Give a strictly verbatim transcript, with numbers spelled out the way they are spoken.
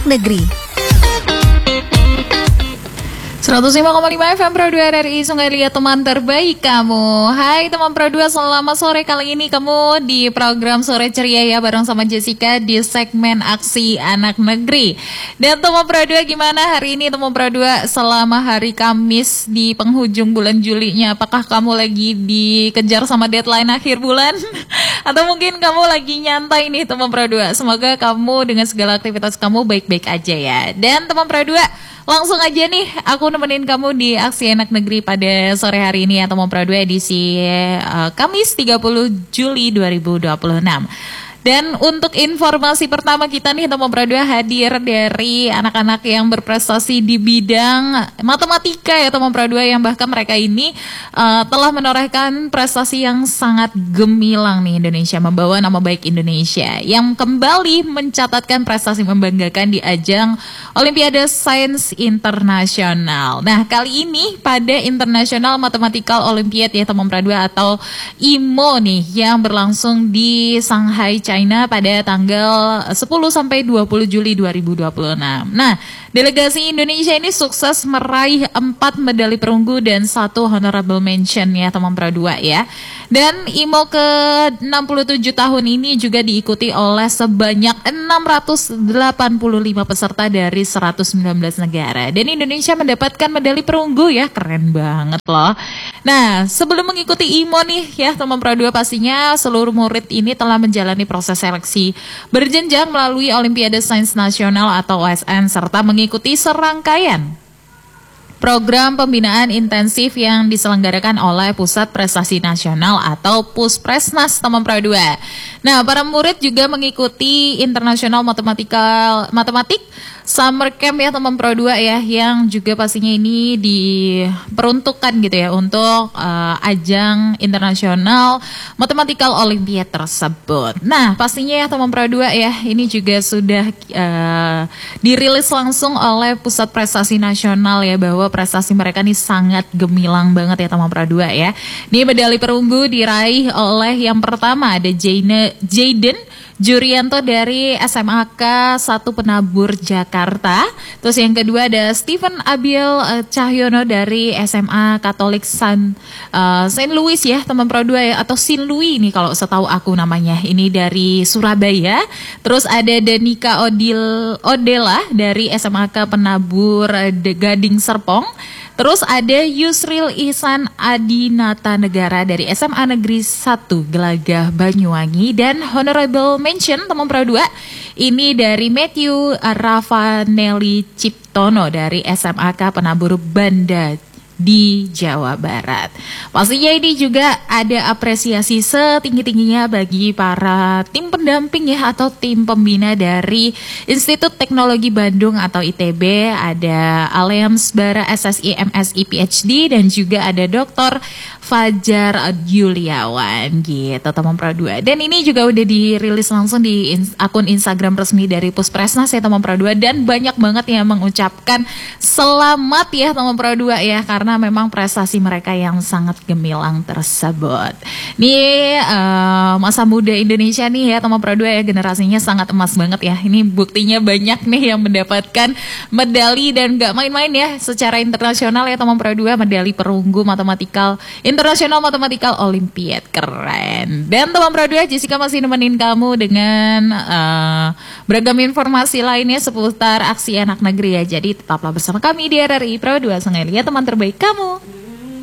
Negeri. seratus lima koma lima F M Pro dua R I Sungai Liat, teman terbaik kamu. Hai teman Pro dua, selamat sore. Kali ini kamu di program Sore Ceria ya, bareng sama Jessica di segmen Aksi Anak Negeri. Dan teman Pro dua, gimana hari ini teman Pro dua selama hari Kamis di penghujung bulan Julinya? Apakah kamu lagi dikejar sama deadline akhir bulan? Atau mungkin kamu lagi nyantai nih teman Pro dua? Semoga kamu dengan segala aktivitas kamu baik-baik aja ya. Dan teman Pro dua, langsung aja nih, aku nemenin kamu di Aksi Anak Negeri pada sore hari ini ya, teman Pro dua, edisi uh, Kamis tiga puluh Juli dua ribu dua puluh enam. Dan untuk informasi pertama kita nih, teman Pro dua, hadir dari anak-anak yang berprestasi di bidang matematika ya teman Pro dua, yang bahkan mereka ini uh, telah menorehkan prestasi yang sangat gemilang nih Indonesia, membawa nama baik Indonesia yang kembali mencatatkan prestasi membanggakan di ajang Olimpiade Sains Internasional. Nah, kali ini pada International Mathematical Olympiad ya teman Pro dua, atau I M O nih, yang berlangsung di Shanghai, China pada tanggal sepuluh sampai dua puluh Juli dua ribu dua puluh enam. Nah, delegasi Indonesia ini sukses meraih empat medali perunggu dan satu honorable mention ya teman Pro dua ya. Dan I M O ke enam puluh tujuh tahun ini juga diikuti oleh sebanyak enam ratus delapan puluh lima peserta dari seratus sembilan belas negara. Dan Indonesia mendapatkan medali perunggu ya, keren banget loh. Nah, sebelum mengikuti I M O nih ya teman Pro dua, pastinya seluruh murid ini telah menjalani proses seleksi berjenjang melalui Olimpiade Sains Nasional atau O S N, serta mengikuti serangkaian program pembinaan intensif yang diselenggarakan oleh Pusat Prestasi Nasional atau Puspresnas teman Pro dua. Nah, para murid juga mengikuti International Mathematical Matematik Summer Camp ya teman Pro dua ya, yang juga pastinya ini diperuntukkan gitu ya untuk uh, ajang internasional Mathematical Olympiad tersebut. Nah, pastinya ya teman Pro dua ya, ini juga sudah uh, dirilis langsung oleh Pusat Prestasi Nasional ya, bahwa prestasi mereka ini sangat gemilang banget ya teman Pro dua ya. Ini medali perunggu diraih oleh yang pertama ada Jaine, Jaden Jurianto dari S M A K satu Penabur Jakarta. Terus yang kedua ada Stephen Abil uh, Cahyono dari S M A Katolik San, uh, Saint Louis ya teman Pro dua ya, atau Saint Louis nih kalau setahu aku namanya. Ini dari Surabaya. Terus ada Danika Odil Odela dari S M A K Penabur uh, Gading Serpong. Terus ada Yusril Ihsan Adinata Negara dari S M A Negeri satu Gelagah Banyuwangi. Dan honorable mention teman Pro dua, ini dari Matthew Ravanelli Ciptono dari S M A K Penabur Banda di Jawa Barat. Pastinya ini juga ada apresiasi setinggi-tingginya bagi para tim pendamping ya, atau tim pembina dari Institut Teknologi Bandung atau I T B. Ada Aleams Bara S S I M Si P H D dan juga ada Doktor Fajar Yuliawan gitu teman Pro dua. Dan ini juga udah dirilis langsung di in- akun Instagram resmi dari Puspresnas ya teman Pro dua, dan banyak banget yang mengucapkan selamat ya teman Pro dua ya, karena karena memang prestasi mereka yang sangat gemilang tersebut. Nih uh, masa muda Indonesia nih ya teman Pro dua ya, generasinya sangat emas banget ya. Ini buktinya banyak nih yang mendapatkan medali dan gak main-main ya secara internasional ya teman Pro dua, medali perunggu matematikal International Mathematical Olympiad, keren. Dan teman Pro dua, Jessica masih nemenin kamu dengan uh, beragam informasi lainnya seputar Aksi Anak Negeri ya. Jadi tetaplah bersama kami di R R I Pro dua Sungai Liat, teman terbaik kamu.